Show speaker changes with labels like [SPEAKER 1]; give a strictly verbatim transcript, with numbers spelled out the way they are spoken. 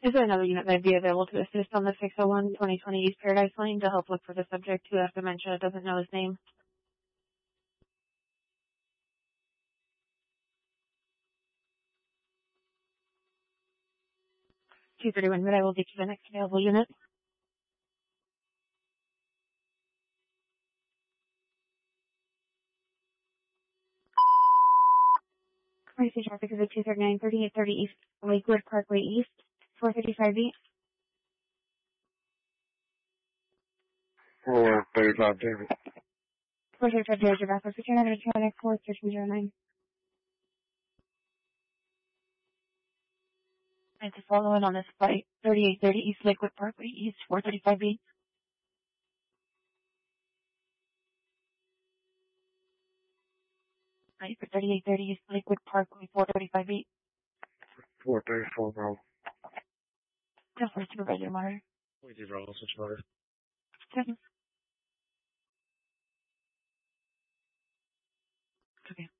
[SPEAKER 1] Is there another unit that would be available to assist on the six oh one twenty twenty East Paradise Lane to help look for the subject who has dementia doesn't know his name? two thirty-one mid, I will get you the next available unit. Crazy traffic is at two thirty-nine, thirty-eight thirty East Lakewood Parkway East, four thirty-five B.
[SPEAKER 2] four thirty-five, David.
[SPEAKER 1] four thirty-five, David, your back. Return out of the four thirteen oh nine. And to follow in on this flight, thirty-eight thirty East Lakewood Parkway East, four thirty-five B. Right for thirty-eight thirty East Lakewood Parkway, four thirty-five B.
[SPEAKER 2] four thirty-four, bro.
[SPEAKER 1] Just for supervisor monitor.
[SPEAKER 2] We did roll switch motor.
[SPEAKER 1] Seven. Okay.